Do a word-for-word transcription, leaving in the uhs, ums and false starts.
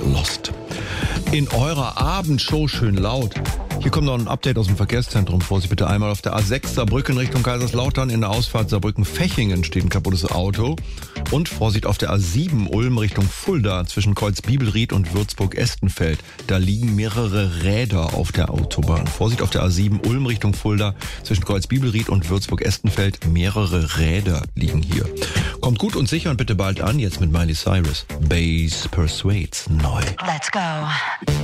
Lost. In eurer Abendshow schön laut. Hier kommt noch ein Update aus dem Verkehrszentrum. Vorsicht bitte einmal auf der A sechs Saarbrücken Richtung Kaiserslautern. In der Ausfahrt Saarbrücken-Fechingen steht ein kaputtes Auto. Und Vorsicht auf der A sieben Ulm Richtung Fulda zwischen Kreuz-Bibelried und Würzburg-Estenfeld. Da liegen mehrere Räder auf der Autobahn. Vorsicht auf der A sieben Ulm Richtung Fulda zwischen Kreuz-Bibelried und Würzburg-Estenfeld. Mehrere Räder liegen hier. Kommt gut und sicher und bitte bald an. Jetzt mit Miley Cyrus. Bass Persuades neu. Let's go.